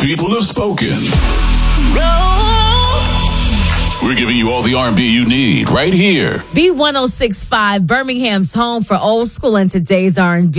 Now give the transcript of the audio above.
people have spoken. We're giving you all the R&B you need right here. B1065, Birmingham's home for old school and today's R&B.